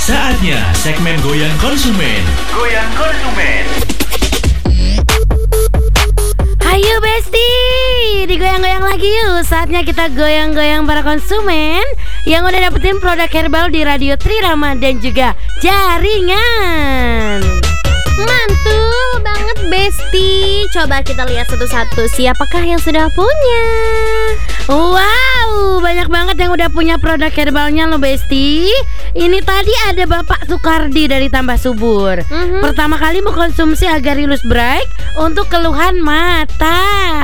Saatnya segmen Goyang Konsumen. Goyang Konsumen. Ayo Besti, digoyang-goyang lagi yuk. Saatnya kita goyang-goyang para konsumen yang udah dapetin produk herbal di Radio Trirama dan juga jaringan. Mantul banget Besti. Coba kita lihat satu-satu siapakah yang sudah punya. Wow, banyak banget yang udah punya produk herbalnya loh Besti. Ini tadi ada Bapak Sukardi dari Tambah Subur. Pertama kali mengkonsumsi Agarylus Bright untuk keluhan mata.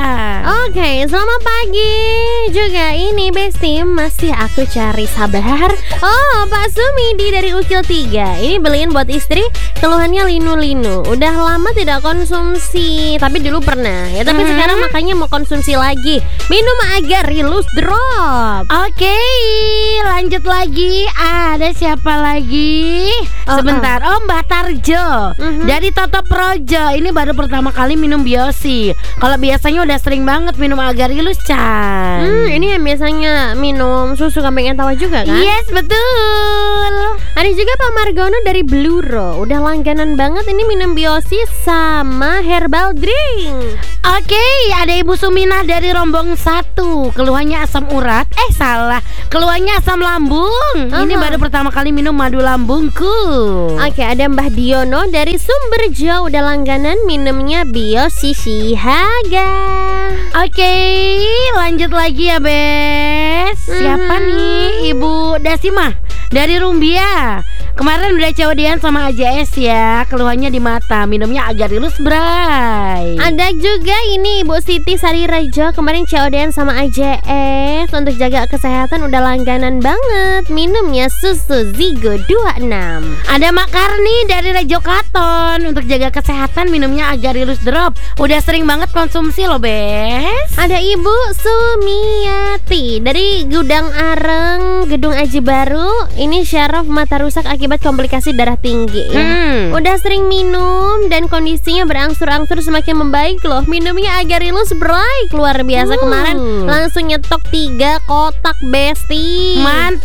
Oke, selamat pagi. Juga ini Besti, masih aku cari sabar. Oh, Pak Sumidi dari Ukil 3. Ini beliin buat istri, keluhannya linu-linu. Udah lama tidak konsumsi, tapi dulu pernah ya, tapi sekarang makanya mau konsumsi lagi. Minum Agarylus Drop. Oke, lanjut lagi. Ada siapa lagi? Sebentar. Oh, Mbak Tarjo dari Toto Projo. Ini baru pertama kali minum Biosi. Kalau biasanya udah sering banget minum Agarylus, Chan. Ini yang biasanya minum susu kambing etawa juga kan? Yes, betul. Ada juga Pak Margono dari Bluro. Udah langganan banget ini minum Biosi sama herbal drink. Oke, ada Ibu Suminah dari Rombong 1. Keluhannya asam urat. Salah. Keluhannya asam lambung. Ini baru pertama kali minum madu lambungku. Oke, ada Mbah Diono dari Sumberjo. Udah langganan minumnya Biosi Sihaga. Oke, lanjut lagi ya Bes. Siapa nih? Ibu Dasimah dari Rumbia. Kemarin udah COD-an sama AJS ya. Keluhannya di mata, minumnya Agarylus Bright. Ada juga ini Ibu Siti Sari Rejo. Kemarin COD-an sama AJS. Untuk jaga kesehatan udah langganan banget, minumnya susu Zigo 26. Ada Mak Karni dari Rejo Katon. Untuk jaga kesehatan minumnya Agarylus Drop. Udah sering banget konsumsi loh Bes. Ada Ibu Sumiati dari Gudang Areng, Gedung Aji Baru. Ini syaraf mata rusak akibat komplikasi darah tinggi ya. Udah sering minum dan kondisinya berangsur-angsur semakin membaik loh. Minumnya Agarylus Bright. Luar biasa, kemarin langsung nyetok 3 kotak Besti.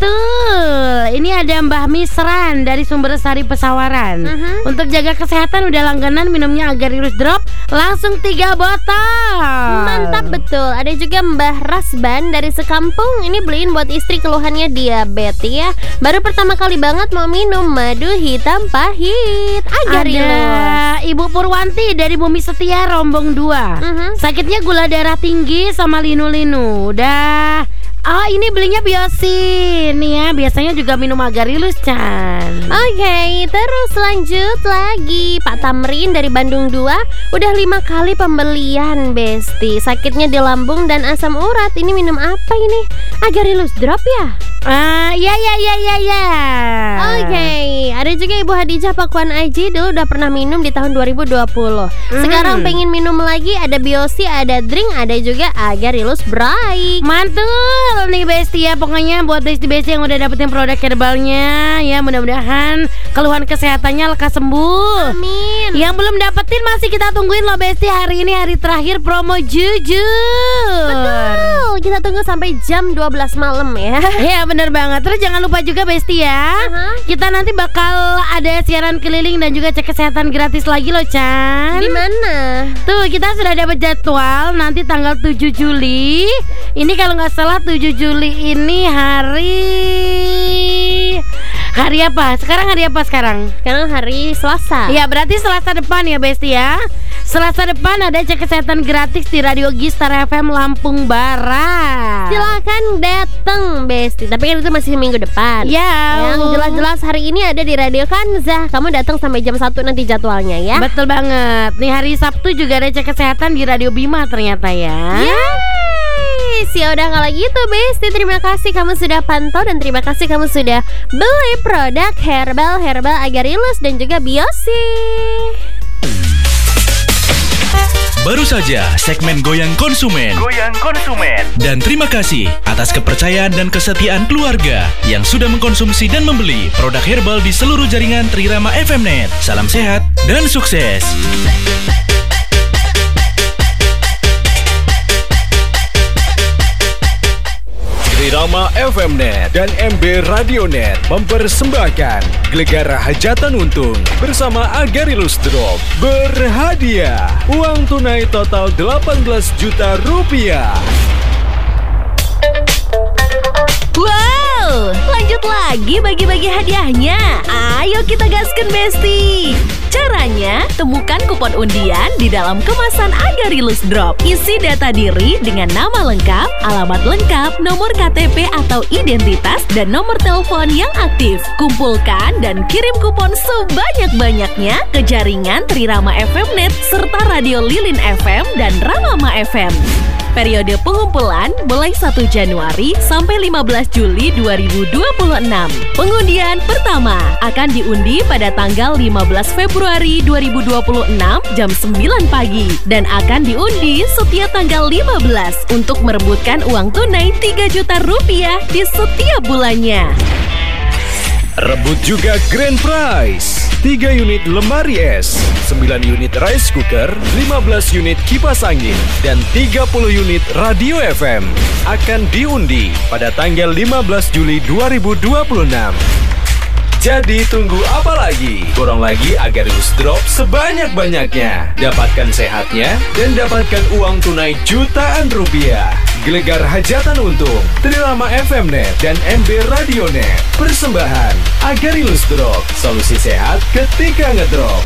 Mantul. Ini ada Mbah Misran dari Sumbersari Pesawaran. Untuk jaga kesehatan udah langganan minumnya Agarylus Drop langsung 3 botol. Mantap betul. Ada juga Mbah Rasban dari Sekampung. Ini beliin buat istri, keluhannya diabetes ya. Baru pertama kali banget mau minum madu hitam pahit Agarylus. Ada Ibu Purwanti dari Bumi Setia Rombong 2. Sakitnya gula darah tinggi sama linu-linu. Udah. Oh, ini belinya Biosi. Nih ya, biasanya juga minum Agarylus, Chan. Oke, terus lanjut lagi. Pak Tamrin dari Bandung 2. Udah 5 kali pembelian Besti. Sakitnya di lambung dan asam urat. Ini minum apa ini? Agarylus Drop ya? Ya. Oke, ada juga Ibu Hadijah Pakuan Aji. Dulu udah pernah minum di tahun 2020. Sekarang pengen minum lagi. Ada Biosi, ada drink, ada juga Agarylus Bright. Mantul nih Besti ya. Pokoknya buat Besti-Besti yang udah dapetin produk herbalnya ya, mudah-mudahan keluhan kesehatannya lekas sembuh. Amin. Yang belum dapetin masih kita tungguin loh Besti. Hari ini hari terakhir promo jujur. Betul, kita tunggu sampai jam 12 malam ya. Ya bener banget. Terus jangan lupa juga Besti ya, kita nanti bakal ada siaran keliling dan juga cek kesehatan gratis lagi loh Chan. Di mana? Tuh kita sudah dapat jadwal nanti tanggal 7 Juli. Ini kalau nggak salah 7 Juli ini hari apa? Sekarang hari apa sekarang? Sekarang hari Selasa. Ya berarti Selasa depan ya Besti ya. Selasa depan ada cek kesehatan gratis di Radio Gistar FM Lampung Barat. Silakan datang Besti. Tapi kan itu masih minggu depan. Ya. Yang jelas-jelas hari ini ada di Radio Kanzah. Kamu datang sampai jam 1 nanti jadwalnya ya. Betul banget. Nih hari Sabtu juga ada cek kesehatan di Radio Bima ternyata ya. Ya udah kalau gitu Besti, terima kasih kamu sudah pantau dan terima kasih kamu sudah beli produk herbal Agarylus dan juga Biosi. Baru saja segmen Goyang Konsumen. Goyang Konsumen. Dan terima kasih atas kepercayaan dan kesetiaan keluarga yang sudah mengkonsumsi dan membeli produk herbal di seluruh jaringan Trirama FMnet. Salam sehat dan sukses. Trirama FMNet dan MB Radionet mempersembahkan Gelegar Hajatan Untung bersama Agarilus Drop berhadiah uang tunai total 18 juta rupiah. Wow, lanjut lagi bagi-bagi hadiahnya. Ayo kita gaskan Besti. Caranya, temukan kupon undian di dalam kemasan Agarilus Drop. Isi data diri dengan nama lengkap, alamat lengkap, nomor KTP atau identitas, dan nomor telepon yang aktif. Kumpulkan dan kirim kupon sebanyak-banyaknya ke jaringan Trirama FMNet serta Radio Lilin FM dan Ramama FM. Periode pengumpulan mulai 1 Januari sampai 15 Juli 2026. Pengundian pertama akan diundi pada tanggal 15 Februari 2026 jam 9 pagi dan akan diundi setiap tanggal 15 untuk merebutkan uang tunai 3 juta rupiah di setiap bulannya. Rebut juga grand prize 3 unit lemari es, 9 unit rice cooker, 15 unit kipas angin, dan 30 unit radio FM akan diundi pada tanggal 15 Juli 2026. Jadi tunggu apa lagi? Borong lagi Agarilus Drop sebanyak-banyaknya. Dapatkan sehatnya dan dapatkan uang tunai jutaan rupiah. Gelegar Hajatan Untung, Trirama FMNet dan MB Radionet. Persembahan Agarilus Drop, solusi sehat ketika ngedrop.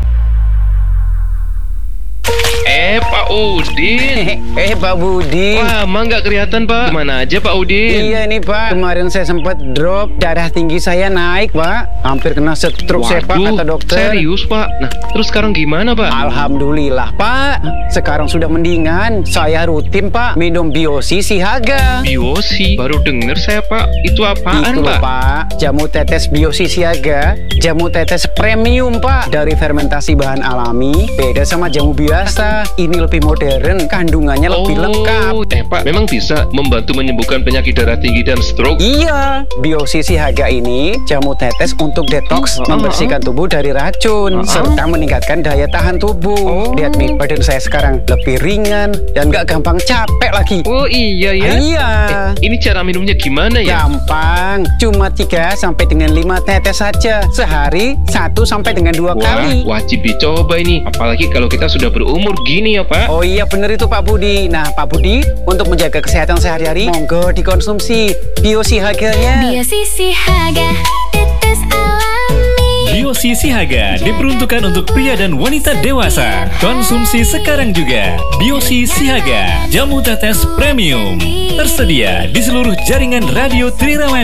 Pak Udin. Pak Budi. Wah, emang nggak kelihatan, Pak. Kemana aja, Pak Udin? Iya nih, Pak. Kemarin saya sempat drop, darah tinggi saya naik, Pak. Hampir kena stroke saya, Pak, kata dokter. Serius, Pak? Nah, terus sekarang gimana, Pak? Alhamdulillah, Pak. Sekarang sudah mendingan. Saya rutin, Pak, minum Biosi Sihaga. Biosi? Baru denger saya, Pak. Itu apaan, Itu loh, Pak? Pak. Jamu tetes Biosi Sihaga. Jamu tetes premium, Pak. Dari fermentasi bahan alami. Beda sama jamu biasa. Ini lebih modern. Kandungannya lebih lengkap. Pak, memang bisa membantu menyembuhkan penyakit darah tinggi dan stroke? Iya, Biosi Sihaga ini jamu tetes untuk detoks, membersihkan tubuh dari racun, serta meningkatkan daya tahan tubuh. Lihat nih, badan saya sekarang lebih ringan dan gak gampang capek lagi. Oh iya ya? Iya. Ini cara minumnya gimana ya? Gampang, cuma 3 sampai dengan 5 tetes saja. Sehari 1 sampai dengan 2 kali. Wajib dicoba ini. Apalagi kalau kita sudah berumur gini ya, Pak. Oh iya bener itu Pak Budi. Nah Pak Budi, untuk menjaga kesehatan sehari-hari, monggo dikonsumsi Biosi Haganya. Biosi Sihaga, tetes alami. Biosi Sihaga diperuntukkan untuk pria dan wanita dewasa. Konsumsi sekarang juga. Biosi Sihaga, jamu tetes premium. Tersedia di seluruh jaringan radio Trirama